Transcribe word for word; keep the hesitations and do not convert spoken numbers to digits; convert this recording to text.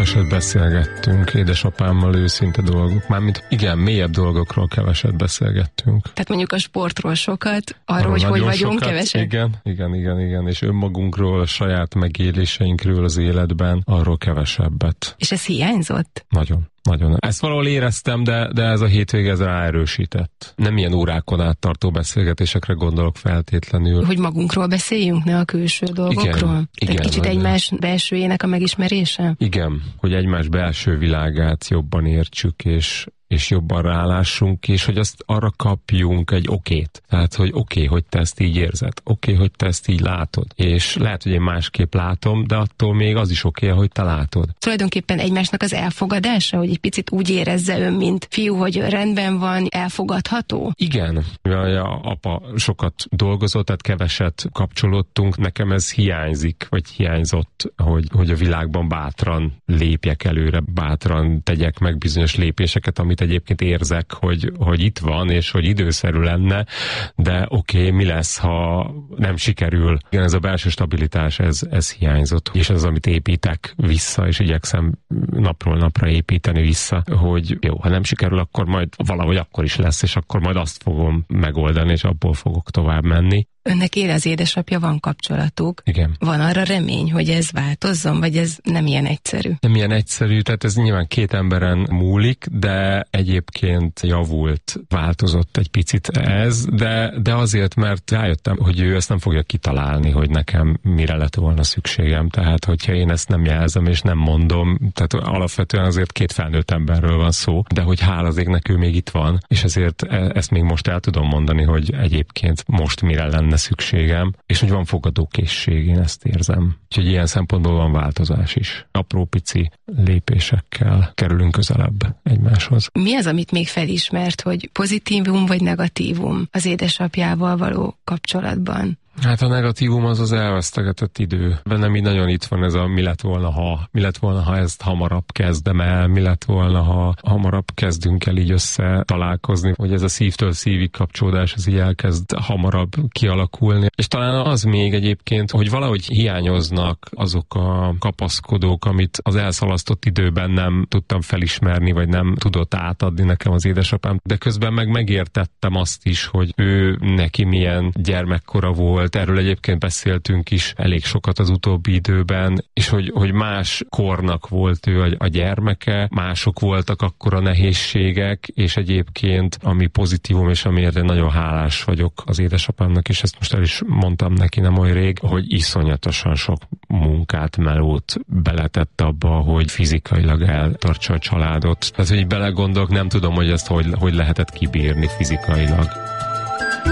keveset beszélgettünk édesapámmal őszinte dolgok. Mármint igen, mélyebb dolgokról keveset beszélgettünk. Tehát mondjuk a sportról sokat, arról, hogy hogy vagyunk sokat, keveset. Igen, igen, igen, igen, és önmagunkról, a saját megéléseinkről az életben, arról kevesebbet. És ez hiányzott? Nagyon. Nagyon. Ezt valahol éreztem, de, de ez a hétvége ez ráerősített. Nem ilyen órákon át tartó beszélgetésekre gondolok feltétlenül. Hogy magunkról beszéljünk, ne a külső dolgokról? Igen, Tehát igen, kicsit egymás belsőjének a megismerése? Igen, hogy egymás belső világát jobban értsük, és és jobban rálássunk, és hogy azt arra kapjunk egy okét. Tehát, hogy oké, okay, hogy te ezt így érzed, oké, okay, hogy te ezt így látod. És lehet, hogy én másképp látom, de attól még az is oké, okay, hogy te látod. Tulajdonképpen egymásnak az elfogadása, hogy egy picit úgy érezze ön, mint fiú, hogy rendben van, elfogadható? Igen, mivel a apa sokat dolgozott, tehát keveset kapcsolódtunk, nekem ez hiányzik, vagy hiányzott, hogy, hogy a világban bátran lépjek előre, bátran tegyek meg bizonyos lépéseket, amit egyébként érzek, hogy, hogy itt van, és hogy időszerű lenne, de oké, okay, mi lesz, ha nem sikerül. Igen, ez a belső stabilitás, ez, ez hiányzott, és ez az, amit építek vissza, és igyekszem napról napra építeni vissza, hogy jó, ha nem sikerül, akkor majd valahogy akkor is lesz, és akkor majd azt fogom megoldani, és abból fogok tovább menni. Önnek él az édesapja, van kapcsolatuk. Igen. Van arra remény, hogy ez változzon, vagy ez nem ilyen egyszerű? Nem ilyen egyszerű, tehát ez nyilván két emberen múlik, de egyébként javult, változott egy picit ez, de, de azért, mert rájöttem, hogy ő ezt nem fogja kitalálni, hogy nekem mire lett volna szükségem. Tehát, hogyha én ezt nem jelzem és nem mondom, tehát alapvetően azért két felnőtt emberről van szó, de hogy hála az égnek ő még itt van, és ezért ezt még most el tudom mondani, hogy egyébként most mire lenne szükségem, és hogy van fogadókészség, én ezt érzem. Úgyhogy ilyen szempontból van változás is. Apró pici lépésekkel kerülünk közelebb egymáshoz. Mi az, amit még felismert, hogy pozitívum vagy negatívum az édesapjával való kapcsolatban? Hát a negatívum az az elvesztegetett idő. Bennem így nagyon itt van ez a mi lett volna, ha, mi lett volna, ha ezt hamarabb kezdem el, mi lett volna, ha hamarabb kezdünk el így össze találkozni, hogy ez a szívtől szívig kapcsolódás, ez így elkezd hamarabb kialakulni. És talán az még egyébként, hogy valahogy hiányoznak azok a kapaszkodók, amit az elszalasztott időben nem tudtam felismerni, vagy nem tudott átadni nekem az édesapám, de közben meg megértettem azt is, hogy ő neki milyen gyermekkora volt. Erről egyébként beszéltünk is elég sokat az utóbbi időben, és hogy, hogy más kornak volt ő a, a gyermeke, mások voltak akkor a nehézségek, és egyébként ami pozitívum, és amiért én nagyon hálás vagyok az édesapámnak, és ezt most el is mondtam neki nem olyan rég, hogy iszonyatosan sok munkát, melót beletett abba, hogy fizikailag eltartsa a családot. Tehát, hogy belegondolok, nem tudom, hogy ezt hogy, hogy lehetett kibírni fizikailag.